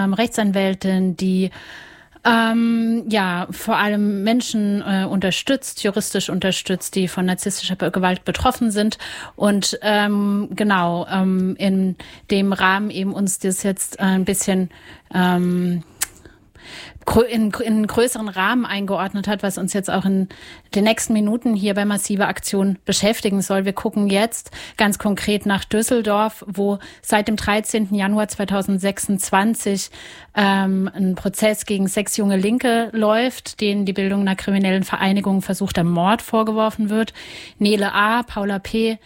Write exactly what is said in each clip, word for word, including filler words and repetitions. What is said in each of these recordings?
ähm, Rechtsanwältin, die Ähm, ja, vor allem Menschen äh, unterstützt, juristisch unterstützt, die von narzisstischer Gewalt betroffen sind. Und ähm, genau, ähm, in dem Rahmen eben uns das jetzt ein bisschen ähm, in, in einen größeren Rahmen eingeordnet hat, was uns jetzt auch in den nächsten Minuten hier bei Massive Aktion beschäftigen soll. Wir gucken jetzt ganz konkret nach Düsseldorf, wo seit dem dreizehnten Januar zweitausendsechsundzwanzig ähm, ein Prozess gegen sechs junge Linke läuft, denen die Bildung einer kriminellen Vereinigung versuchter Mord vorgeworfen wird. Nele A., Paula P.,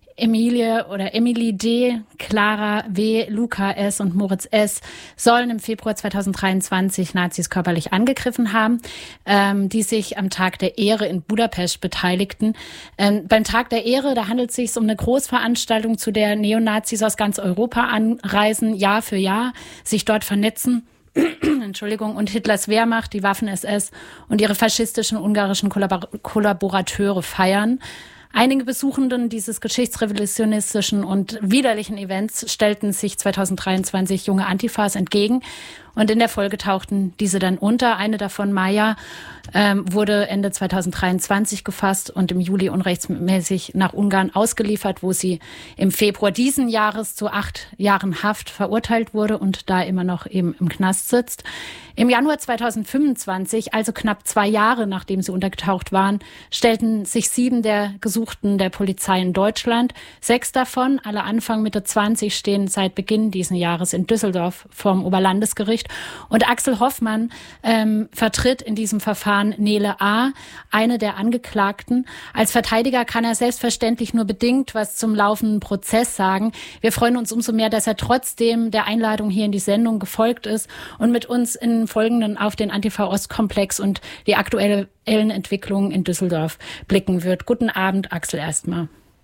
Emilie oder Emily D., Clara W., Luca S. und Moritz S. sollen im Februar zweitausenddreiundzwanzig Nazis körperlich angegriffen haben, ähm, die sich am Tag der Ehre in Budapest beteiligten. Ähm, beim Tag der Ehre, da handelt es sich um eine Großveranstaltung, zu der Neonazis aus ganz Europa anreisen, Jahr für Jahr, sich dort vernetzen. Entschuldigung, und Hitlers Wehrmacht, die Waffen-S S und ihre faschistischen ungarischen Kollabor- Kollaborateure feiern. Einige Besuchenden dieses geschichtsrevisionistischen und widerlichen Events stellten sich zweitausenddreiundzwanzig junge Antifas entgegen und in der Folge tauchten diese dann unter. Eine davon, Maya, ähm, wurde Ende zweitausenddreiundzwanzig gefasst und im Juli unrechtsmäßig nach Ungarn ausgeliefert, wo sie im Februar diesen Jahres zu acht Jahren Haft verurteilt wurde und da immer noch eben im Knast sitzt. Im Januar zweitausendfünfundzwanzig, also knapp zwei Jahre nachdem sie untergetaucht waren, stellten sich sieben der Gesuchten der Polizei in Deutschland. Sechs davon, alle Anfang Mitte zwanzig, stehen seit Beginn dieses Jahres in Düsseldorf vorm Oberlandesgericht. Und Axel Hoffmann ähm, vertritt in diesem Verfahren Nele A., eine der Angeklagten. Als Verteidiger kann er selbstverständlich nur bedingt was zum laufenden Prozess sagen. Wir freuen uns umso mehr, dass er trotzdem der Einladung hier in die Sendung gefolgt ist und mit uns in Folgenden auf den Antifa-Ost-Komplex und die aktuellen Entwicklungen in Düsseldorf blicken wird. Guten Abend, Axel, erstmal.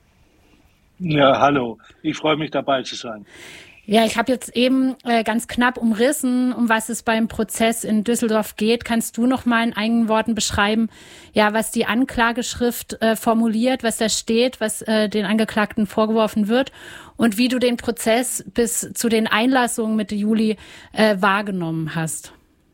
Ja, hallo. Ich freue mich, dabei zu sein. Ja, ich habe jetzt eben äh, ganz knapp umrissen, um was es beim Prozess in Düsseldorf geht. Kannst du noch mal in eigenen Worten beschreiben, ja, was die Anklageschrift äh, formuliert, was da steht, was äh, den Angeklagten vorgeworfen wird und wie du den Prozess bis zu den Einlassungen Mitte Juli äh, wahrgenommen hast?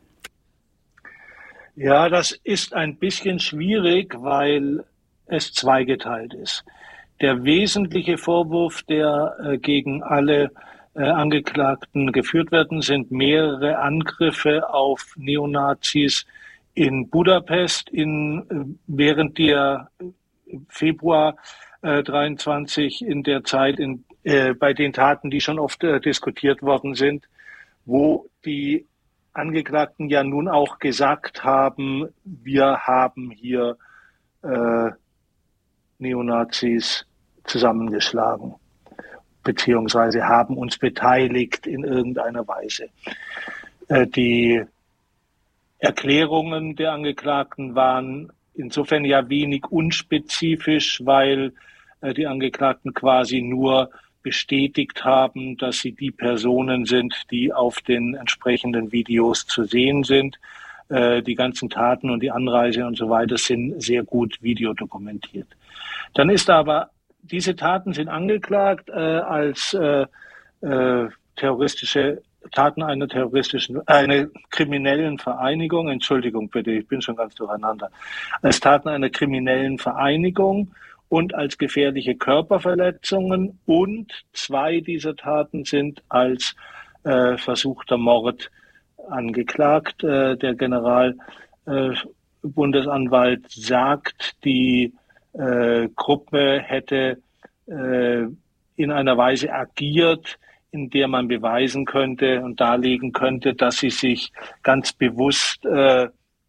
Ja, das ist ein bisschen schwierig, weil es zweigeteilt ist. Der wesentliche Vorwurf, der äh, gegen alle äh, Angeklagten geführt werden, sind mehrere Angriffe auf Neonazis in Budapest in, äh, während der Februar äh, dreiundzwanzig, in der Zeit, in, äh, bei den Taten, die schon oft äh, diskutiert worden sind, wo die Angeklagten ja nun auch gesagt haben, wir haben hier äh, Neonazis zusammengeschlagen, beziehungsweise haben uns beteiligt in irgendeiner Weise. Äh, die Erklärungen der Angeklagten waren insofern ja wenig unspezifisch, weil äh, die Angeklagten quasi nur bestätigt haben, dass sie die Personen sind, die auf den entsprechenden Videos zu sehen sind. Äh, die ganzen Taten und die Anreise und so weiter sind sehr gut videodokumentiert. Dann ist aber, diese Taten sind angeklagt äh, als äh, äh, terroristische Taten einer terroristischen, äh, einer kriminellen Vereinigung, Entschuldigung bitte, ich bin schon ganz durcheinander, als Taten einer kriminellen Vereinigung und als gefährliche Körperverletzungen, und zwei dieser Taten sind als äh, versuchter Mord angeklagt. Äh, der Generalbundesanwalt äh, sagt, die äh, Gruppe hätte äh, in einer Weise agiert, in der man beweisen könnte und darlegen könnte, dass sie sich ganz bewusst äh,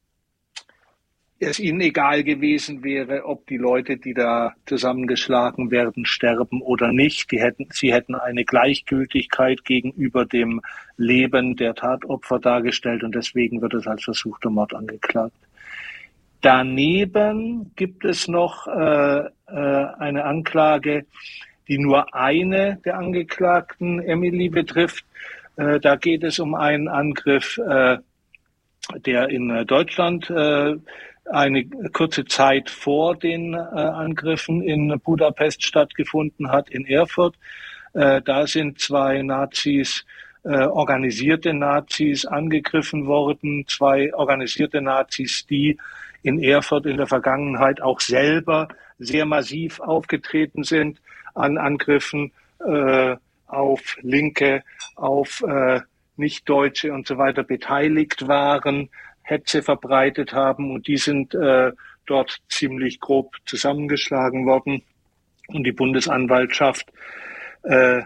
es ihnen egal gewesen wäre, ob die Leute, die da zusammengeschlagen werden, sterben oder nicht. Die hätten, sie hätten eine Gleichgültigkeit gegenüber dem Leben der Tatopfer dargestellt und deswegen wird es als versuchter Mord angeklagt. Daneben gibt es noch äh, äh, eine Anklage, die nur eine der Angeklagten, Emily, betrifft. Äh, da geht es um einen Angriff, äh, der in äh, Deutschland äh, eine kurze Zeit vor den äh, Angriffen in Budapest stattgefunden hat, in Erfurt. Äh, da sind zwei Nazis äh, organisierte Nazis angegriffen worden. Zwei organisierte Nazis, die in Erfurt in der Vergangenheit auch selber sehr massiv aufgetreten sind an Angriffen äh, auf Linke, auf äh, Nicht-Deutsche und so weiter beteiligt waren, Hetze verbreitet haben, und die sind äh, dort ziemlich grob zusammengeschlagen worden. Und die Bundesanwaltschaft äh,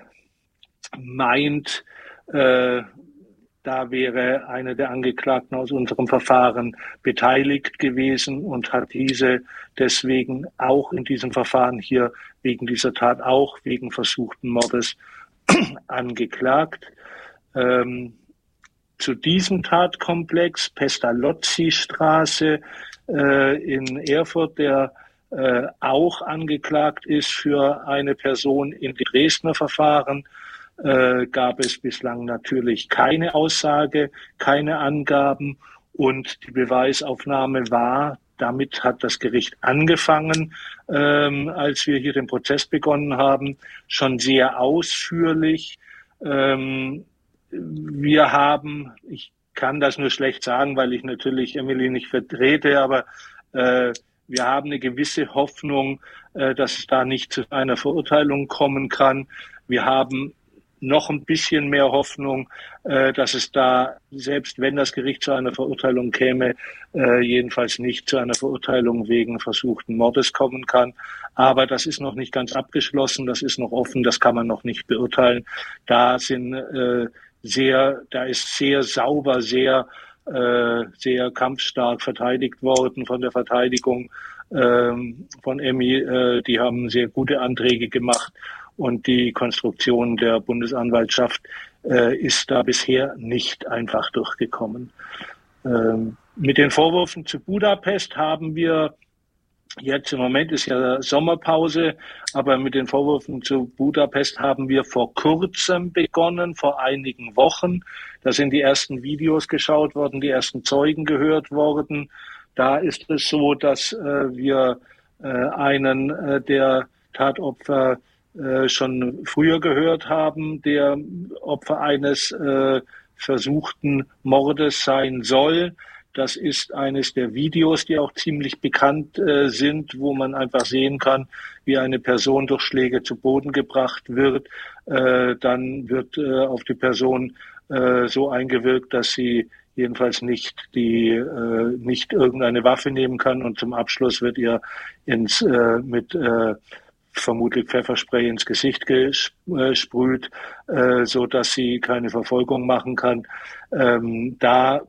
meint, äh, da wäre eine der Angeklagten aus unserem Verfahren beteiligt gewesen und hat diese deswegen auch in diesem Verfahren hier wegen dieser Tat, auch wegen versuchten Mordes, angeklagt. Ähm, zu diesem Tatkomplex, Pestalozzi-Straße äh, in Erfurt, der äh, auch angeklagt ist für eine Person im Dresdner Verfahren, äh, gab es bislang natürlich keine Aussage, keine Angaben, und die Beweisaufnahme war, damit hat das Gericht angefangen, ähm, als wir hier den Prozess begonnen haben, schon sehr ausführlich. Ähm, wir haben, ich kann das nur schlecht sagen, weil ich natürlich Emily nicht vertrete, aber äh, wir haben eine gewisse Hoffnung, äh, dass es da nicht zu einer Verurteilung kommen kann. Wir haben noch ein bisschen mehr Hoffnung, äh, dass es da, selbst wenn das Gericht zu einer Verurteilung käme, äh, jedenfalls nicht zu einer Verurteilung wegen versuchten Mordes kommen kann. Aber das ist noch nicht ganz abgeschlossen, das ist noch offen, das kann man noch nicht beurteilen. Da sind äh, sehr, da ist sehr sauber, sehr, äh, sehr kampfstark verteidigt worden von der Verteidigung ähm, von Emmy. Äh, die haben sehr gute Anträge gemacht. Und die Konstruktion der Bundesanwaltschaft äh, ist da bisher nicht einfach durchgekommen. Ähm, mit den Vorwürfen zu Budapest haben wir jetzt, im Moment ist ja Sommerpause, aber mit den Vorwürfen zu Budapest haben wir vor kurzem begonnen, vor einigen Wochen. Da sind die ersten Videos geschaut worden, die ersten Zeugen gehört worden. Da ist es so, dass äh, wir äh, einen äh, der Tatopfer schon früher gehört haben, der Opfer eines äh, versuchten Mordes sein soll. Das ist eines der Videos, die auch ziemlich bekannt äh, sind, wo man einfach sehen kann, wie eine Person durch Schläge zu Boden gebracht wird. Äh, dann wird äh, auf die Person äh, so eingewirkt, dass sie jedenfalls nicht die äh, nicht irgendeine Waffe nehmen kann, und zum Abschluss wird ihr ins äh, mit äh, vermutlich Pfefferspray ins Gesicht gesprüht, äh, so dass sie keine Verfolgung machen kann. Ähm, da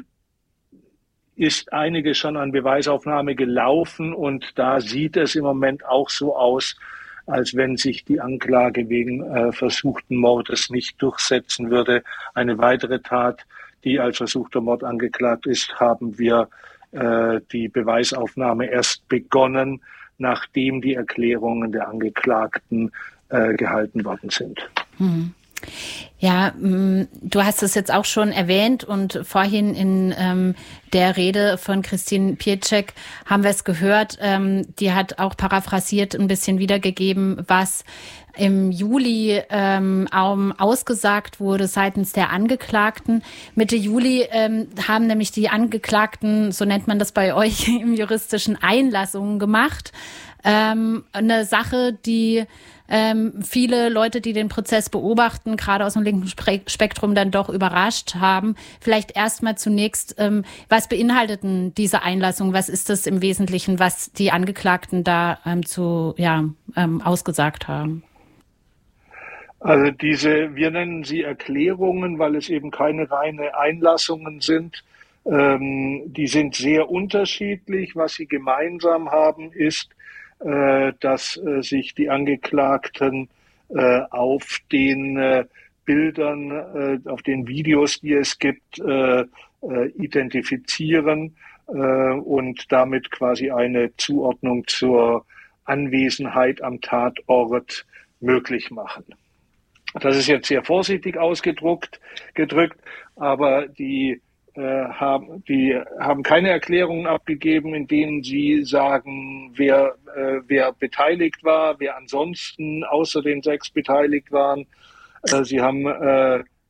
ist einiges schon an Beweisaufnahme gelaufen, und da sieht es im Moment auch so aus, als wenn sich die Anklage wegen äh, versuchten Mordes nicht durchsetzen würde. Eine weitere Tat, die als versuchter Mord angeklagt ist, haben wir äh, die Beweisaufnahme erst begonnen, nachdem die Erklärungen der Angeklagten äh, gehalten worden sind. Hm. Ja, du hast es jetzt auch schon erwähnt, und vorhin in ähm, der Rede von Christine Pieszczek haben wir es gehört. Ähm, die hat auch paraphrasiert ein bisschen wiedergegeben, was im Juli ähm, ausgesagt wurde seitens der Angeklagten. Mitte Juli ähm, haben nämlich die Angeklagten, so nennt man das bei euch im juristischen, Einlassungen gemacht. Ähm, eine Sache, die ähm, viele Leute, die den Prozess beobachten, gerade aus dem linken Spektrum, dann doch überrascht haben. Vielleicht erstmal zunächst, ähm, was beinhalteten diese Einlassungen? Was ist das im Wesentlichen, was die Angeklagten da ähm, zu ja ähm, ausgesagt haben? Also diese, wir nennen sie Erklärungen, weil es eben keine reine Einlassungen sind. Ähm, die sind sehr unterschiedlich. Was sie gemeinsam haben, ist, äh, dass äh, sich die Angeklagten äh, auf den äh, Bildern, äh, auf den Videos, die es gibt, äh, äh, identifizieren äh, und damit quasi eine Zuordnung zur Anwesenheit am Tatort möglich machen. Das ist jetzt sehr vorsichtig ausgedrückt, gedrückt, aber die, äh, haben, die haben keine Erklärungen abgegeben, in denen sie sagen, wer, äh, wer beteiligt war, wer ansonsten außer den sechs beteiligt waren. Äh, sie haben äh,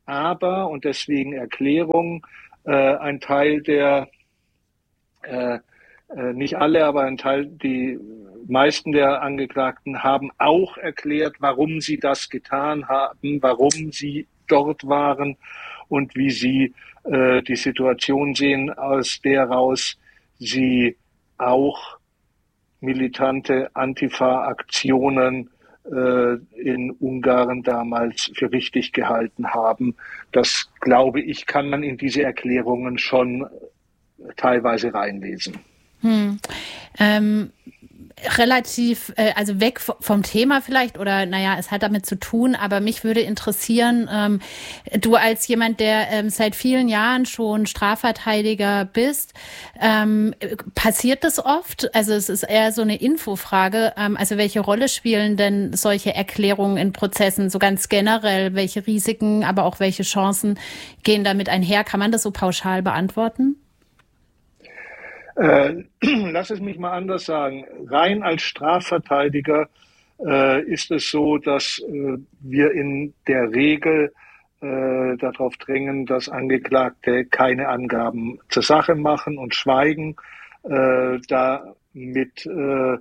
aber, und deswegen Erklärung, äh, ein Teil der, äh, äh, nicht alle, aber ein Teil, die meisten der Angeklagten haben auch erklärt, warum sie das getan haben, warum sie dort waren und wie sie äh, die Situation sehen, aus der raus sie auch militante Antifa-Aktionen äh, in Ungarn damals für richtig gehalten haben. Das, glaube ich, kann man in diese Erklärungen schon teilweise reinlesen. Hm. Ähm, relativ, äh, also weg vom Thema vielleicht, oder naja, es hat damit zu tun, aber mich würde interessieren, ähm, du als jemand, der ähm, seit vielen Jahren schon Strafverteidiger bist, ähm, passiert das oft? Also es ist eher so eine Infofrage, ähm, also welche Rolle spielen denn solche Erklärungen in Prozessen, so ganz generell, welche Risiken, aber auch welche Chancen gehen damit einher? Kann man das so pauschal beantworten? Äh, lass es mich mal anders sagen. Rein als Strafverteidiger äh, ist es so, dass äh, wir in der Regel äh, darauf drängen, dass Angeklagte keine Angaben zur Sache machen und schweigen, äh, damit äh,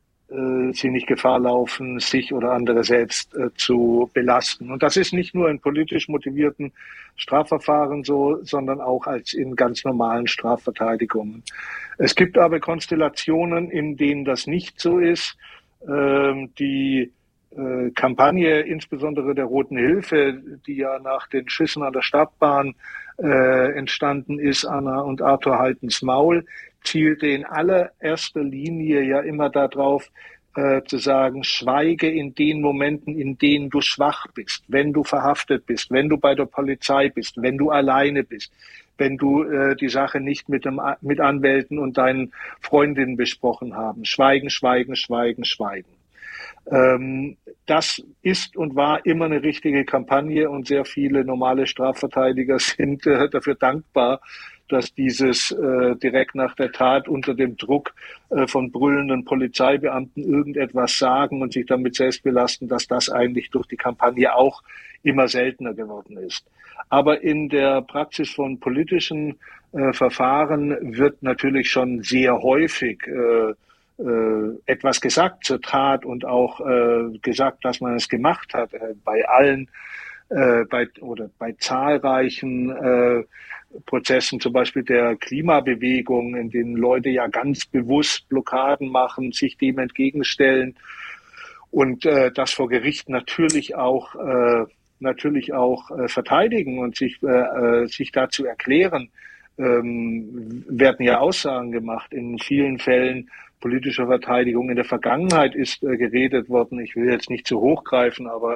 sie nicht Gefahr laufen, sich oder andere selbst äh, zu belasten. Und das ist nicht nur in politisch motivierten Strafverfahren so, sondern auch als in ganz normalen Strafverteidigungen. Es gibt aber Konstellationen, in denen das nicht so ist. Ähm, die äh, Kampagne, insbesondere der Roten Hilfe, die ja nach den Schüssen an der Stadtbahn äh, entstanden ist, Anna und Arthur halten's Maul, zielte in allererster Linie ja immer darauf, äh, zu sagen, schweige in den Momenten, in denen du schwach bist, wenn du verhaftet bist, wenn du bei der Polizei bist, wenn du alleine bist, wenn du äh, die Sache nicht mit, dem, mit Anwälten und deinen Freundinnen besprochen haben. Schweigen, schweigen, schweigen, schweigen. Ähm, das ist und war immer eine richtige Kampagne und sehr viele normale Strafverteidiger sind äh, dafür dankbar, dass dieses äh, direkt nach der Tat unter dem Druck äh, von brüllenden Polizeibeamten irgendetwas sagen und sich damit selbst belasten, dass das eigentlich durch die Kampagne auch immer seltener geworden ist. Aber in der Praxis von politischen äh, Verfahren wird natürlich schon sehr häufig äh, äh, etwas gesagt zur Tat und auch äh, gesagt, dass man es gemacht hat. Äh, bei allen äh, bei, oder bei zahlreichen äh, Prozessen, zum Beispiel der Klimabewegung, in denen Leute ja ganz bewusst Blockaden machen, sich dem entgegenstellen und äh, das vor Gericht natürlich auch äh, natürlich auch äh, verteidigen und sich äh, sich dazu erklären, ähm, werden ja Aussagen gemacht. In vielen Fällen politischer Verteidigung in der Vergangenheit ist äh, geredet worden. Ich will jetzt nicht zu hoch greifen, aber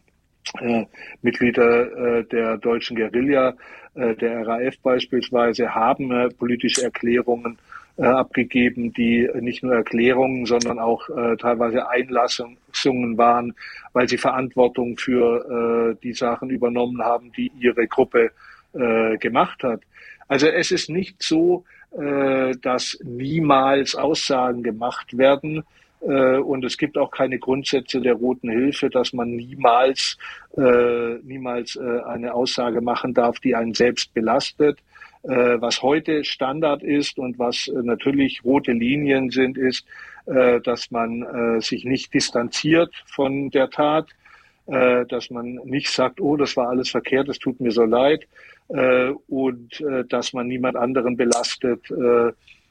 Äh, Mitglieder äh, der deutschen Guerilla, äh, der R A F beispielsweise, haben äh, politische Erklärungen äh, abgegeben, die nicht nur Erklärungen, sondern auch äh, teilweise Einlassungen waren, weil sie Verantwortung für äh, die Sachen übernommen haben, die ihre Gruppe äh, gemacht hat. Also es ist nicht so, äh, dass niemals Aussagen gemacht werden. Und es gibt auch keine Grundsätze der Roten Hilfe, dass man niemals, äh, niemals äh, eine Aussage machen darf, die einen selbst belastet. Äh, was heute Standard ist und was äh, natürlich rote Linien sind, ist, äh, dass man äh, sich nicht distanziert von der Tat, äh, dass man nicht sagt, oh, das war alles verkehrt, es tut mir so leid, äh, und äh, dass man niemand anderen belastet. Äh,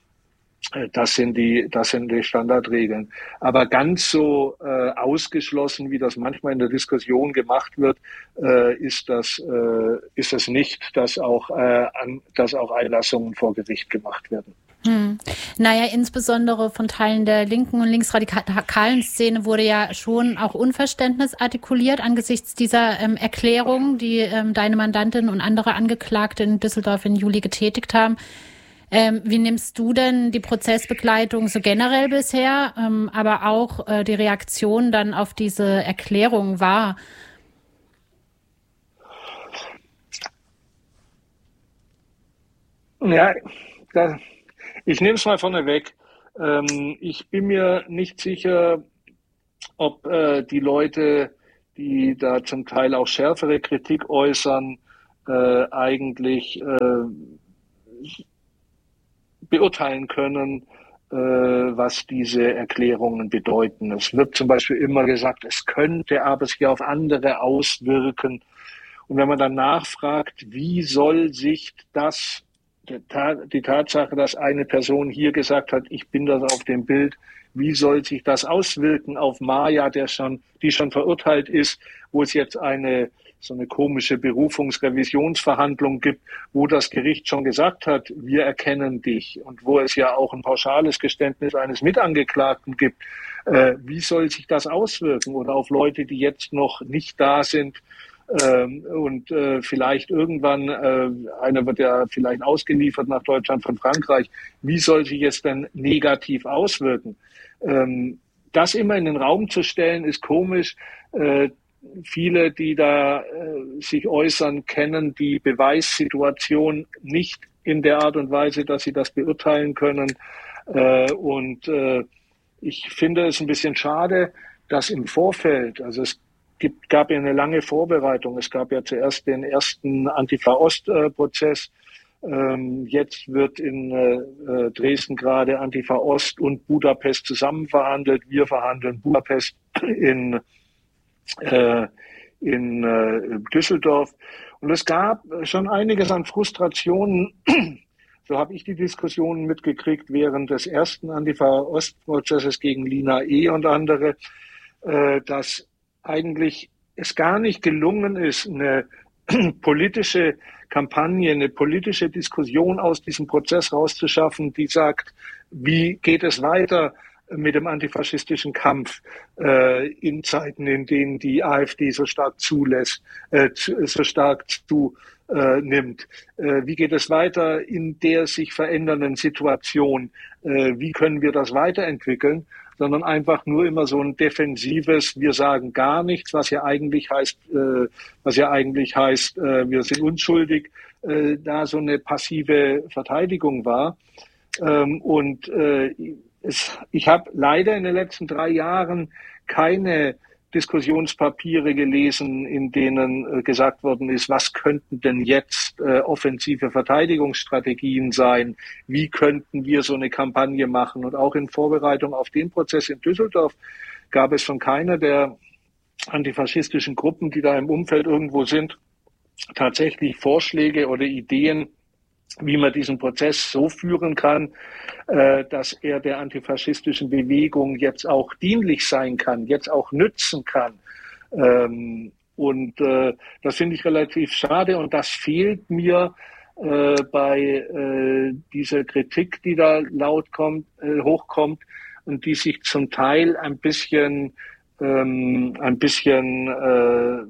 Das sind die, das sind die Standardregeln. Aber ganz so äh, ausgeschlossen, wie das manchmal in der Diskussion gemacht wird, äh, ist das, äh, ist es nicht, dass auch, äh, an, dass auch Einlassungen vor Gericht gemacht werden. Hm. Naja, insbesondere von Teilen der linken und linksradikalen Szene wurde ja schon auch Unverständnis artikuliert angesichts dieser ähm, Erklärung, die ähm, deine Mandantin und andere Angeklagte in Düsseldorf im Juli getätigt haben. Ähm, wie nimmst du denn die Prozessbegleitung so generell bisher, ähm, aber auch äh, die Reaktion dann auf diese Erklärung wahr? Ja, da, ich nehme es mal vorneweg. Ähm, ich bin mir nicht sicher, ob äh, die Leute die da zum Teil auch schärfere Kritik äußern, äh, eigentlich äh, beurteilen können, äh, was diese Erklärungen bedeuten. Es wird zum Beispiel immer gesagt, es könnte aber sich auf andere auswirken. Und wenn man dann nachfragt, wie soll sich das, die Tatsache, dass eine Person hier gesagt hat, ich bin das auf dem Bild, wie soll sich das auswirken auf Maya, der schon, die schon verurteilt ist, wo es jetzt eine so eine komische Berufungsrevisionsverhandlung gibt, wo das Gericht schon gesagt hat, wir erkennen dich, und wo es ja auch ein pauschales Geständnis eines Mitangeklagten gibt. Äh, wie soll sich das auswirken? Oder auf Leute, die jetzt noch nicht da sind, ähm, und äh, vielleicht irgendwann, äh, einer wird ja vielleicht ausgeliefert nach Deutschland von Frankreich, wie soll sich es denn negativ auswirken? Ähm, das immer in den Raum zu stellen, ist komisch. Äh, Viele, die da äh, sich äußern, kennen die Beweissituation nicht in der Art und Weise, dass sie das beurteilen können. Äh, und äh, ich finde es ein bisschen schade, dass im Vorfeld, also es gibt, gab ja eine lange Vorbereitung. Es gab ja zuerst den ersten Antifa-Ost-Prozess. Ähm, jetzt wird in äh, Dresden gerade Antifa-Ost und Budapest zusammen verhandelt. Wir verhandeln Budapest in in Düsseldorf. Und es gab schon einiges an Frustrationen. So habe ich die Diskussionen mitgekriegt während des ersten Antifa-Ost-Prozesses gegen Lina E. und andere, dass eigentlich es gar nicht gelungen ist, eine politische Kampagne, eine politische Diskussion aus diesem Prozess rauszuschaffen, die sagt, wie geht es weiter mit dem antifaschistischen Kampf äh, in Zeiten, in denen die AfD so stark zulässt, äh, zu, so stark zu äh, nimmt. Äh, wie geht es weiter in der sich verändernden Situation? Äh, wie können wir das weiterentwickeln? Sondern einfach nur immer so ein defensives, wir sagen gar nichts, was ja eigentlich heißt, äh, was ja eigentlich heißt, äh, wir sind unschuldig, äh, da so eine passive Verteidigung war. Ähm, und äh, Es, ich habe leider in den letzten drei Jahren keine Diskussionspapiere gelesen, in denen äh, gesagt worden ist, was könnten denn jetzt äh, offensive Verteidigungsstrategien sein? Wie könnten wir so eine Kampagne machen? Und auch in Vorbereitung auf den Prozess in Düsseldorf gab es von keiner der antifaschistischen Gruppen, die da im Umfeld irgendwo sind, tatsächlich Vorschläge oder Ideen, wie man diesen Prozess so führen kann, äh, dass er der antifaschistischen Bewegung jetzt auch dienlich sein kann, jetzt auch nützen kann. Ähm, und äh, das finde ich relativ schade, und das fehlt mir äh, bei äh, dieser Kritik, die da laut kommt, äh, hochkommt und die sich zum Teil ein bisschen, ähm, ein bisschen äh,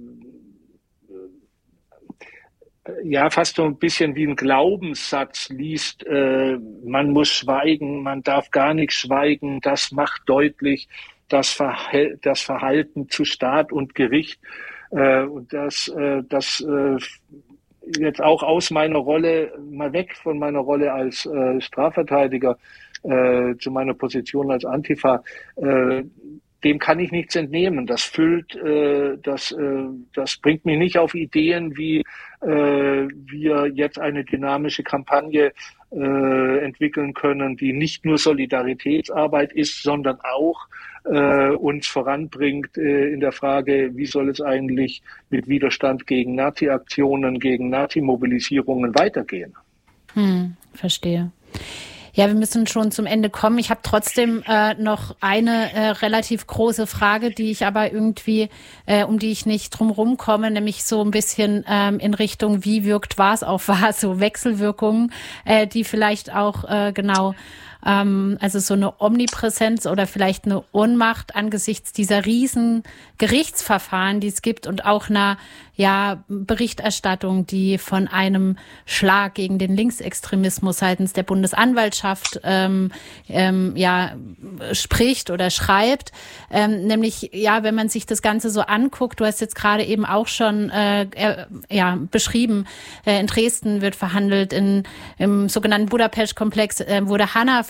ja, fast so ein bisschen wie ein Glaubenssatz liest, äh, man muss schweigen, man darf gar nicht schweigen, das macht deutlich das, Verhal- das Verhalten zu Staat und Gericht. Äh, und das, äh, das äh, jetzt auch aus meiner Rolle, mal weg von meiner Rolle als äh, Strafverteidiger, äh, zu meiner Position als Antifa, äh, dem kann ich nichts entnehmen. Das füllt, äh, das, äh, das bringt mich nicht auf Ideen, wie äh, wir jetzt eine dynamische Kampagne äh, entwickeln können, die nicht nur Solidaritätsarbeit ist, sondern auch äh, uns voranbringt äh, in der Frage, wie soll es eigentlich mit Widerstand gegen Nazi-Aktionen, gegen Nazi-Mobilisierungen weitergehen. Hm, verstehe. Ja, wir müssen schon zum Ende kommen. Ich habe trotzdem äh, noch eine äh, relativ große Frage, die ich aber irgendwie, äh, um die ich nicht drumherum komme, nämlich so ein bisschen ähm, in Richtung, wie wirkt was auf was, so Wechselwirkungen, äh, die vielleicht auch äh, genau, ähm, also so eine Omnipräsenz oder vielleicht eine Ohnmacht angesichts dieser riesen Gerichtsverfahren, die es gibt, und auch einer ja, Berichterstattung, die von einem Schlag gegen den Linksextremismus seitens der Bundesanwaltschaft ähm, ähm, ja spricht oder schreibt. Ähm, nämlich, ja, wenn man sich das Ganze so anguckt, du hast jetzt gerade eben auch schon äh, äh, ja beschrieben, äh, in Dresden wird verhandelt, in, im sogenannten Budapest-Komplex äh, wurde Hanna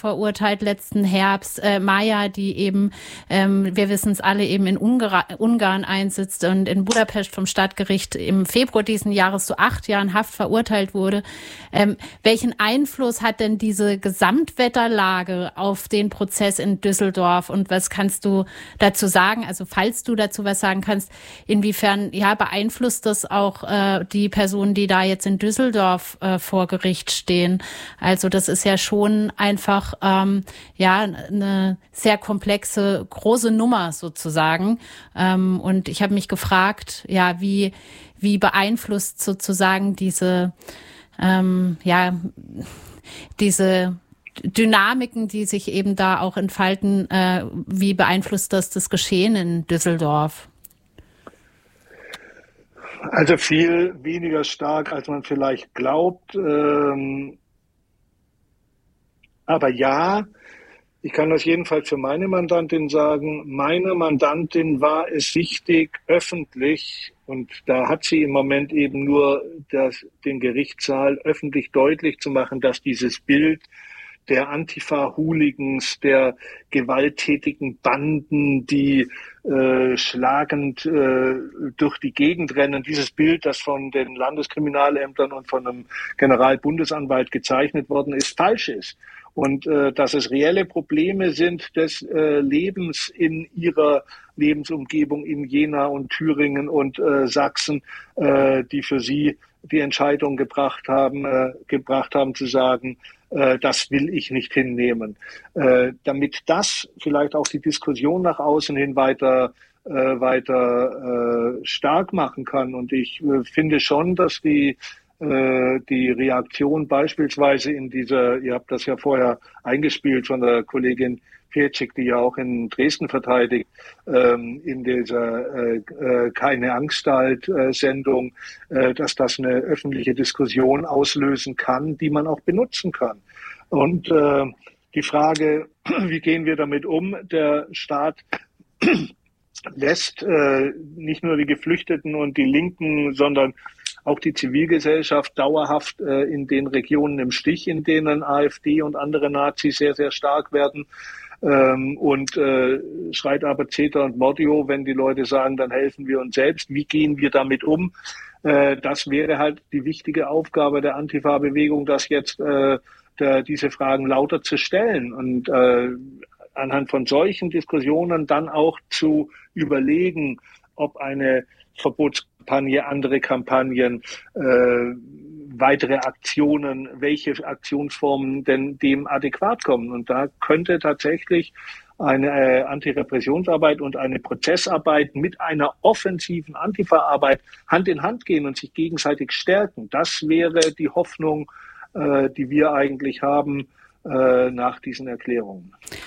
verurteilt letzten Herbst. Äh, Maja, die eben, ähm, wir wissen es alle, eben in Ungar- Ungarn einsitzt und in Budapest vom Stadtgericht im Februar diesen Jahres zu acht Jahren Haft verurteilt wurde. Ähm, welchen Einfluss hat denn diese Gesamtwetterlage auf den Prozess in Düsseldorf und was kannst du dazu sagen? Also falls du dazu was sagen kannst, inwiefern ja beeinflusst das auch äh, die Personen, die da jetzt in Düsseldorf äh, vor Gericht stehen? Also das ist ja schon einfach ähm, ja eine sehr komplexe, große Nummer sozusagen. Ähm, und ich habe mich gefragt, ja, wie, wie beeinflusst sozusagen diese, ähm, ja, diese Dynamiken, die sich eben da auch entfalten, äh, wie beeinflusst das das Geschehen in Düsseldorf? Also viel weniger stark, als man vielleicht glaubt. Ähm, aber ja, ich kann das jedenfalls für meine Mandantin sagen. Meiner Mandantin war es wichtig, öffentlich, und da hat sie im Moment eben nur das, den Gerichtssaal öffentlich deutlich zu machen, dass dieses Bild der Antifa-Hooligans, der gewalttätigen Banden, die äh, schlagend äh, durch die Gegend rennen. Dieses Bild, das von den Landeskriminalämtern und von einem Generalbundesanwalt gezeichnet worden ist, falsch ist. Und äh, dass es reelle Probleme sind des äh, Lebens in ihrer Lebensumgebung in Jena und Thüringen und äh, Sachsen, äh, die für sie die Entscheidung gebracht haben, äh, gebracht haben zu sagen, äh, das will ich nicht hinnehmen. Äh, damit das vielleicht auch die Diskussion nach außen hin weiter äh, weiter äh, stark machen kann. Und ich äh, finde schon, dass die äh, die Reaktion beispielsweise in dieser, ihr habt das ja vorher eingespielt von der Kollegin Pietschik, die ja auch in Dresden verteidigt, ähm, in dieser äh, äh, Keine-Angst-Halt-Sendung, äh, dass das eine öffentliche Diskussion auslösen kann, die man auch benutzen kann. Und äh, die Frage, wie gehen wir damit um? Der Staat lässt äh, nicht nur die Geflüchteten und die Linken, sondern auch die Zivilgesellschaft dauerhaft äh, in den Regionen im Stich, in denen AfD und andere Nazis sehr, sehr stark werden. Ähm, und äh, schreit aber Zeter und Mordio, wenn die Leute sagen, dann helfen wir uns selbst. Wie gehen wir damit um? Äh, das wäre halt die wichtige Aufgabe der Antifa-Bewegung, das jetzt äh, der, diese Fragen lauter zu stellen und äh, anhand von solchen Diskussionen dann auch zu überlegen, ob eine Verbotskampagne, andere Kampagnen, äh, weitere Aktionen, welche Aktionsformen denn dem adäquat kommen. Und da könnte tatsächlich eine äh, Antirepressionsarbeit und eine Prozessarbeit mit einer offensiven Antifa-Arbeit Hand in Hand gehen und sich gegenseitig stärken. Das wäre die Hoffnung, äh, die wir eigentlich haben äh, nach diesen Erklärungen.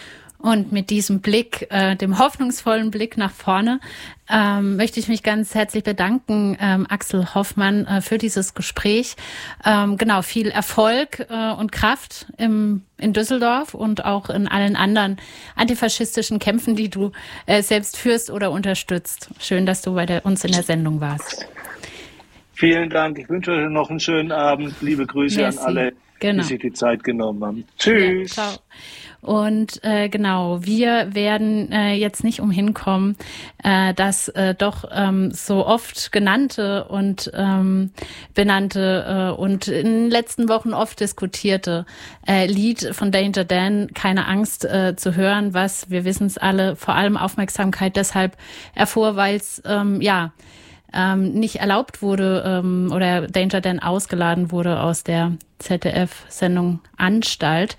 Und mit diesem Blick, äh, dem hoffnungsvollen Blick nach vorne, ähm, möchte ich mich ganz herzlich bedanken, ähm, Axel Hoffmann, äh, für dieses Gespräch. Ähm, genau, viel Erfolg äh, und Kraft im, in Düsseldorf und auch in allen anderen antifaschistischen Kämpfen, die du äh, selbst führst oder unterstützt. Schön, dass du bei der, uns in der Sendung warst. Vielen Dank. Ich wünsche euch noch einen schönen Abend. Liebe Grüße Merci. An alle, genau. die sich die Zeit genommen haben. Tschüss. Ja, ciao. Und äh, genau, wir werden äh, jetzt nicht umhin kommen, äh, das äh, doch ähm, so oft genannte und ähm, benannte äh, und in den letzten Wochen oft diskutierte äh, Lied von Danger Dan, Keine Angst, äh, zu hören, was, wir wissen es alle, vor allem Aufmerksamkeit deshalb erfuhr, weil es ähm, ja ähm, nicht erlaubt wurde ähm, oder Danger Dan ausgeladen wurde aus der Z D F-Sendung Anstalt.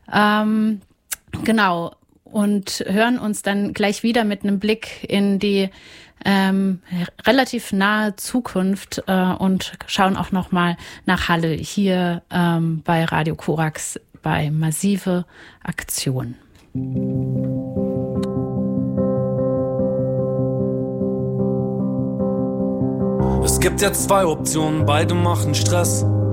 Ähm, Genau, und hören uns dann gleich wieder mit einem Blick in die ähm, relativ nahe Zukunft äh, und schauen auch nochmal nach Halle hier ähm, bei Radio Korax bei Massive Aktion. Es gibt jetzt zwei Optionen, beide machen Stress.